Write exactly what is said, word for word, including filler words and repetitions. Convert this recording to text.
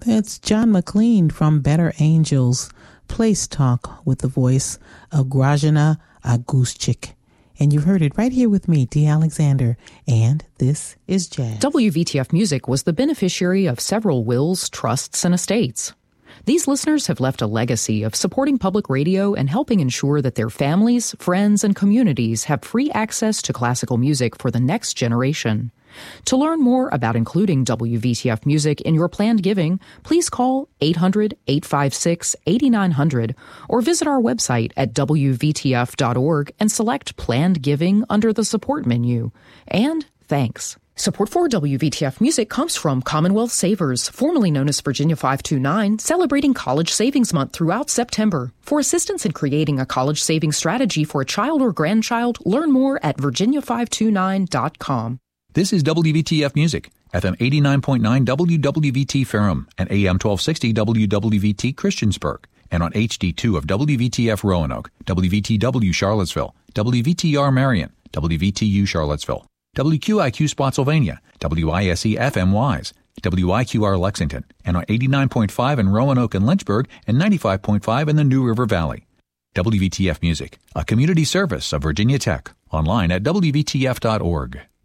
It's John McLean from Better Angels, Place Talk with the voice of Grajana Aguschik. And you heard it right here with me, Dee Alexander, and this is Jazz. W V T F Music was the beneficiary of several wills, trusts, and estates. These listeners have left a legacy of supporting public radio and helping ensure that their families, friends, and communities have free access to classical music for the next generation. To learn more about including W V T F Music in your planned giving, please call eight hundred, eight five six, eight nine zero zero or visit our website at w v t f dot org and select Planned Giving under the Support menu. And thanks. Support for W V T F Music comes from Commonwealth Savers, formerly known as Virginia five two nine, celebrating College Savings Month throughout September. For assistance in creating a college savings strategy for a child or grandchild, learn more at virginia five two nine dot com. This is W V T F Music, F M eighty-nine point nine W W V T Ferrum and A M twelve sixty W W V T Christiansburg, and on H D two of W V T F Roanoke, W V T W Charlottesville, W V T R Marion, W V T U Charlottesville, W Q I Q Spotsylvania, W I S E F M Wise, W I Q R Lexington, and on eighty-nine point five in Roanoke and Lynchburg and ninety-five point five in the New River Valley. W V T F Music, a community service of Virginia Tech, online at w v t f dot org.